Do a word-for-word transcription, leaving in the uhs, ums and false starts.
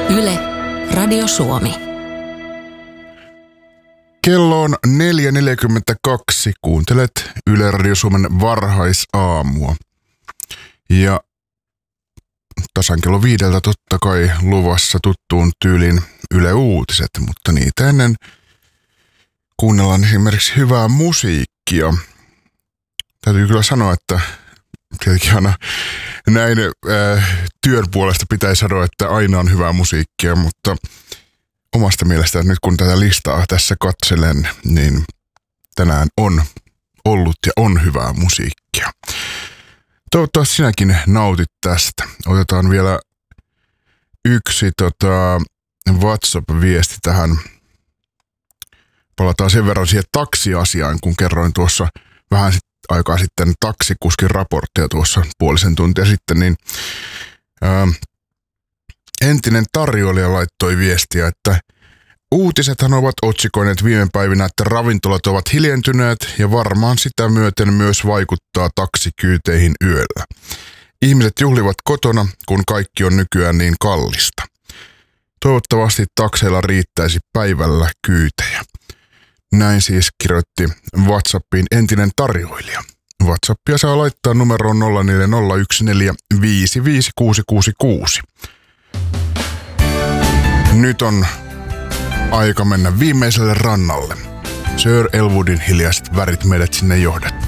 Yle, Radio Suomi. Kello on neljä neljäkymmentäkaksi. Kuuntelet Yle Radio Suomen varhaisaamua. Ja tasan kello viideltä totta kai luvassa tuttuun tyylin Yle Uutiset, mutta niitä ennen kuunnellaan esimerkiksi hyvää musiikkia. Täytyy kyllä sanoa, että tietenkin aina näin äh, työn puolesta pitäisi sanoa, että aina on hyvää musiikkia, mutta omasta mielestä nyt kun tätä listaa tässä katselen, niin tänään on ollut ja on hyvää musiikkia. Toivottavasti sinäkin nautit tästä. Otetaan vielä yksi tota, WhatsApp-viesti tähän. Palataan sen verran siihen taksiasiaan, kun kerroin tuossa vähän sit, aikaa sitten taksikuskin raporttia tuossa puolisen tuntia sitten, niin ää, entinen tarjoilija laittoi viestiä, että uutisethan ovat otsikoineet viime päivinä, että ravintolat ovat hiljentyneet ja varmaan sitä myöten myös vaikuttaa taksikyyteihin yöllä. Ihmiset juhlivat kotona, kun kaikki on nykyään niin kallista. Toivottavasti takseilla riittäisi päivällä kyytejä. Näin siis kirjoitti WhatsAppiin entinen tarjoilija. WhatsAppia saa laittaa numeroon nolla neljä nolla yksi neljä viisi viisi kuusi kuusi kuusi. Nyt on aika mennä viimeiselle rannalle. Sir Elwoodin hiljaiset värit meidät sinne johdattaa.